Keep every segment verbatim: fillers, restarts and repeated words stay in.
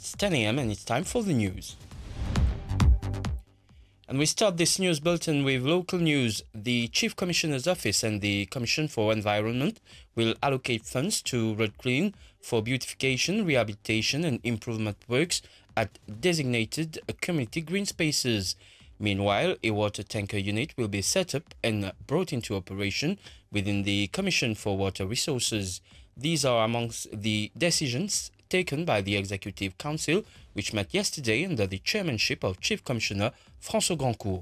It's ten a m and it's time for the news. And we start this news bulletin with local news. The Chief Commissioner's Office and the Commission for Environment will allocate funds to Road Clean for beautification, rehabilitation and improvement works at designated community green spaces. Meanwhile, a water tanker unit will be set up and brought into operation within the Commission for Water Resources. These are amongst the decisions taken by the Executive Council, which met yesterday under the chairmanship of Chief Commissioner François Grandcourt.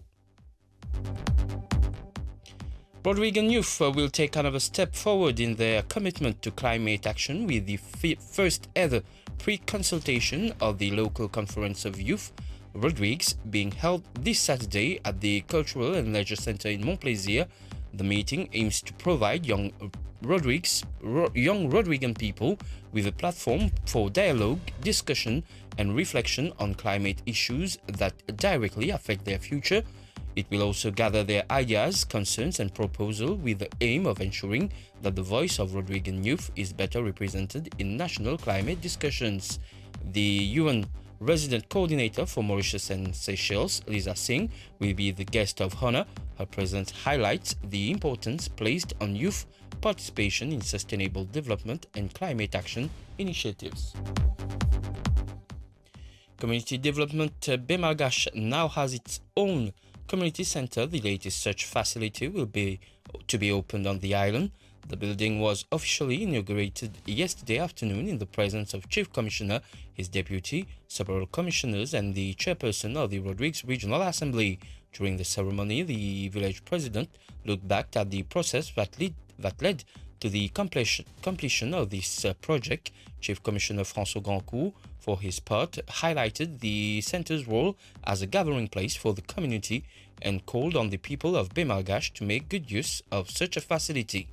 Rodrigues Youth will take another step forward in their commitment to climate action with the first ever pre-consultation of the local Conference of Youth Rodrigues being held this Saturday at the Cultural and Leisure Center in Montplaisir. The meeting aims to provide young Rodrigues, Ro young Rodriguan people with a platform for dialogue, discussion and reflection on climate issues that directly affect their future. It will also gather their ideas, concerns and proposals with the aim of ensuring that the voice of Rodriguan youth is better represented in national climate discussions. The U N Resident Coordinator for Mauritius and Seychelles, Lisa Singh, will be the guest of honor. Her presence highlights the importance placed on youth participation in sustainable development and climate action initiatives. Community Development uh, Bemalgache now has its own community center. The latest such facility will be to be opened on the island. The building was officially inaugurated yesterday afternoon in the presence of Chief Commissioner, his deputy, several commissioners and the chairperson of the Rodrigues Regional Assembly. During the ceremony, the village president looked back at the process that, lead, that led to the completion, completion of this uh, project. Chief Commissioner François Grandcourt, for his part, highlighted the center's role as a gathering place for the community and called on the people of Bemalgache to make good use of such a facility.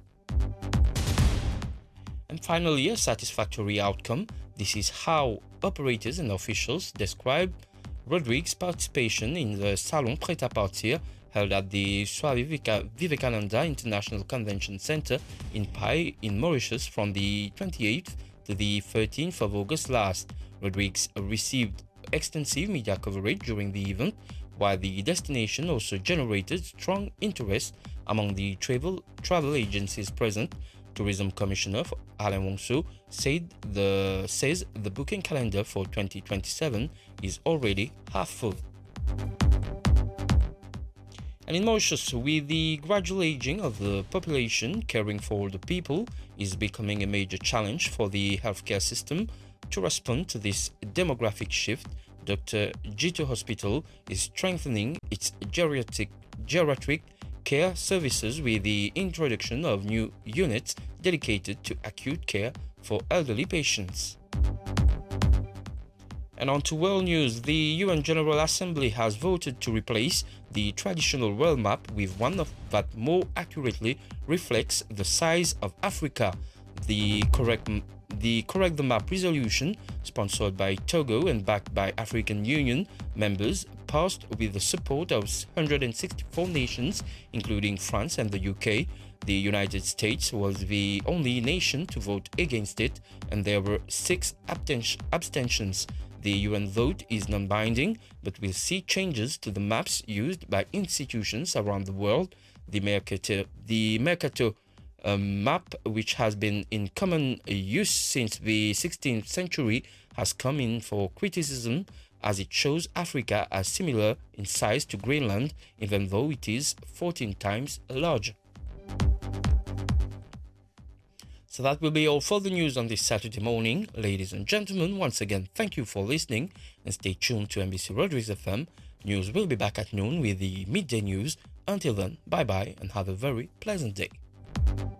And finally, a satisfactory outcome. This is how operators and officials describe Rodrigues' participation in the Salon Prêt-à-Partir held at the Swami Vivekananda International Convention Center in Pai in Mauritius from the twenty-eighth to the thirteenth of August last. Rodrigues received extensive media coverage during the event, while the destination also generated strong interest among the travel, travel agencies present. Tourism Commissioner Alain Wongso said the, says the booking calendar for twenty twenty-seven is already half full. And in Mauritius, with the gradual aging of the population, caring for older people is becoming a major challenge for the healthcare system. To respond to this demographic shift, Doctor Jito Hospital is strengthening its geriatric, geriatric care services with the introduction of new units dedicated to acute care for elderly patients. And on to world news. The U N General Assembly has voted to replace the traditional world map with one of that more accurately reflects the size of Africa. The correct The Correct the Map resolution, sponsored by Togo and backed by African Union members, passed with the support of one hundred sixty-four nations, including France and the U K. The United States was the only nation to vote against it, and there were six abstentions. The U N vote is non-binding, but will see changes to the maps used by institutions around the world. The Mercator, the Mercator um, map, which has been in common use since the sixteenth century, has come in for criticism as it shows Africa as similar in size to Greenland, even though it is fourteen times larger. So that will be all for the news on this Saturday morning. Ladies and gentlemen, once again, thank you for listening and stay tuned to M B C Rodrigues F M. News will be back at noon with the midday news. Until then, bye-bye and have a very pleasant day.